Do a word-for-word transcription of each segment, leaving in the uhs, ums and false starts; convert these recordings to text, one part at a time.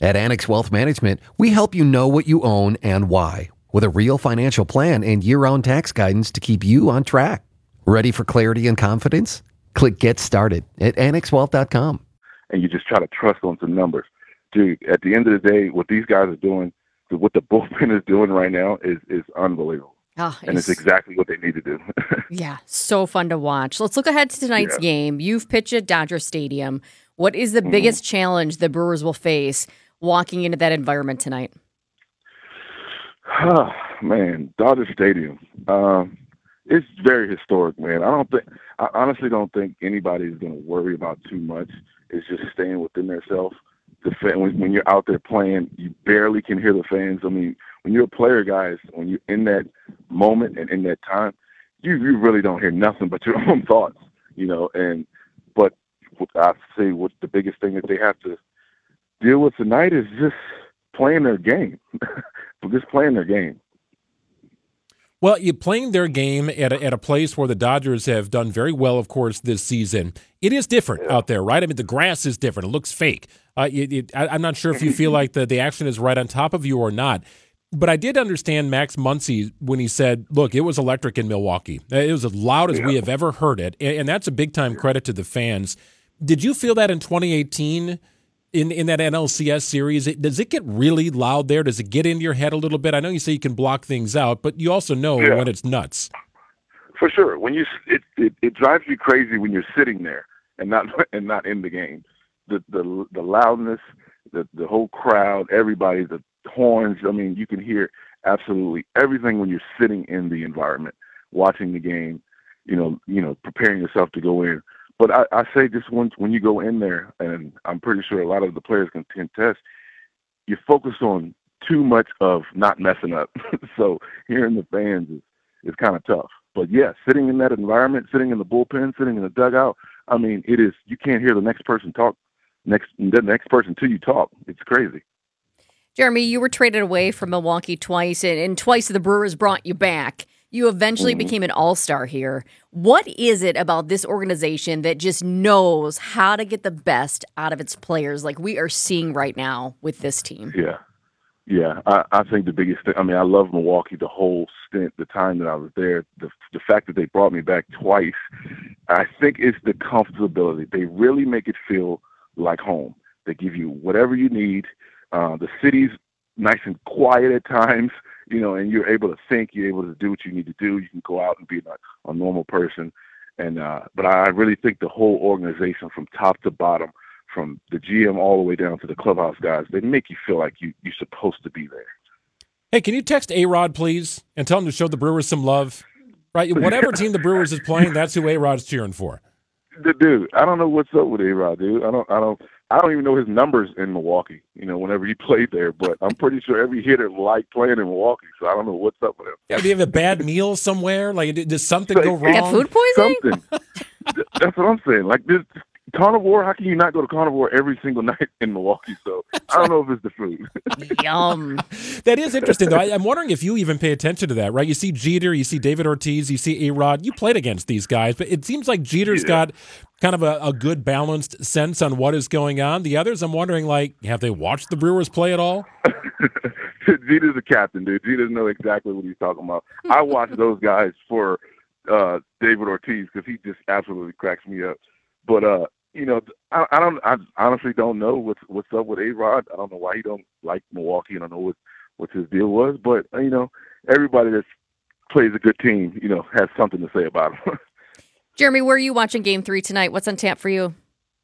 At Annex Wealth Management, we help you know what you own and why, with a real financial plan and year-round tax guidance to keep you on track. Ready for clarity and confidence? Click Get Started at annex wealth dot com. And you just try to trust on some numbers. Dude, at the end of the day, what these guys are doing, what the bullpen is doing right now is, is unbelievable. Oh, and it's exactly what they need to do. Yeah, so fun to watch. Let's look ahead to tonight's yeah. game. You've pitched at Dodger Stadium. What is the mm-hmm. biggest challenge the Brewers will face walking into that environment tonight? Oh, man, Dodger Stadium. Um, it's very historic, man. I don't think, I honestly don't think anybody's going to worry about too much. It's just staying within themselves. The fan, when, when you're out there playing, you barely can hear the fans. I mean, when you're a player, guys, when you're in that moment and in that time, you, you really don't hear nothing but your own thoughts, you know. And but I say what the biggest thing that they have to deal with tonight is just playing their game, just playing their game. Well, you're playing their game at a, at a place where the Dodgers have done very well, of course, this season. It is different yeah. out there, right? I mean, the grass is different. It looks fake. Uh, it, it, I, I'm not sure if you feel like the, the action is right on top of you or not. But I did understand Max Muncy when he said, look, it was electric in Milwaukee. It was as loud as yeah. we have ever heard it. And, and that's a big-time credit to the fans. Did you feel that in twenty eighteen in, in that N L C S series? It, does it get really loud there? Does it get into your head a little bit? I know you say you can block things out, but you also know yeah. when it's nuts. For sure. When you it, it, it drives you crazy when you're sitting there and not and not in the game. The the the loudness, the the whole crowd, everybody, the horns. I mean, you can hear absolutely everything when you're sitting in the environment, watching the game. You know, you know, preparing yourself to go in. But I, I say just once when you go in there, and I'm pretty sure a lot of the players can contest, you're focused on too much of not messing up. So hearing the fans is, is kind of tough. But yeah, sitting in that environment, sitting in the bullpen, sitting in the dugout, I mean, it is, you can't hear the next person talk, next the next person till you talk. It's crazy. Jeremy, you were traded away from Milwaukee twice, and, and twice the Brewers brought you back. You eventually mm-hmm. became an all-star here. What is it about this organization that just knows how to get the best out of its players like we are seeing right now with this team? Yeah. Yeah, I, I think the biggest thing, I mean, I love Milwaukee the whole stint, the time that I was there. The, the fact that they brought me back twice, I think it's the comfortability. They really make it feel like home. They give you whatever you need. Uh, the city's nice and quiet at times, you know, and you're able to think, you're able to do what you need to do. You can go out and be a, a normal person. And uh, but I really think the whole organization from top to bottom, from the G M all the way down to the clubhouse guys, they make you feel like you, you're supposed to be there. Hey, can you text A-Rod, please, and tell him to show the Brewers some love? Right, whatever team the Brewers is playing, that's who A-Rod's cheering for. Dude, I don't know what's up with A-Rod, dude. I don't, I don't, I don't even know his numbers in Milwaukee. You know, whenever he played there, but I'm pretty sure every hitter liked playing in Milwaukee. So I don't know what's up with him. Yeah, do you have a bad meal somewhere? Like, does something go wrong? Got food poisoning? Something. That's what I'm saying. Like this. Carnivore, how can you not go to Carnivore every single night in Milwaukee? So I don't know if it's the food. Yum. That is interesting, though. I, I'm wondering if you even pay attention to that, right? You see Jeter, you see David Ortiz, you see A-Rod. You played against these guys, but it seems like Jeter's yeah. got kind of a, a good balanced sense on what is going on. The others, I'm wondering, like, have they watched the Brewers play at all? Jeter's a captain, dude. Jeter know exactly what he's talking about. I watch those guys for uh, David Ortiz because he just absolutely cracks me up. But uh, you know, I, I don't. I honestly don't know what's what's up with A-Rod. I don't know why he don't like Milwaukee. I don't know what what his deal was. But you know, everybody that plays a good team, you know, has something to say about him. Jeremy, where are you watching Game Three tonight? What's on tap for you?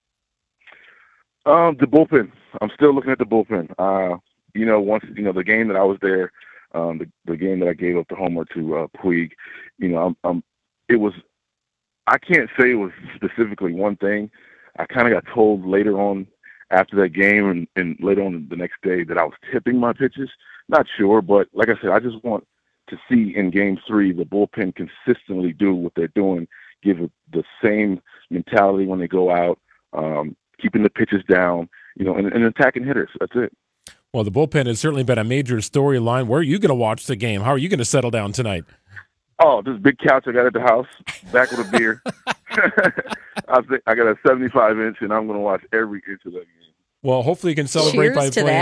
Um, the bullpen. I'm still looking at the bullpen. Uh, you know, once you know the game that I was there, um, the the game that I gave up the homer to uh, Puig. You know, I'm, I'm it was. I can't say it was specifically one thing. I kind of got told later on after that game and, and later on the next day that I was tipping my pitches. Not sure, but like I said, I just want to see in game three the bullpen consistently do what they're doing, give it the same mentality when they go out, um, keeping the pitches down, you know, and, and attacking hitters. That's it. Well, the bullpen has certainly been a major storyline. Where are you going to watch the game? How are you going to settle down tonight? Oh, this big couch I got at the house, back with a beer. I think I got a seventy-five inch, and I'm going to watch every inch of that game. Well, hopefully you can celebrate Cheers by to playing. that.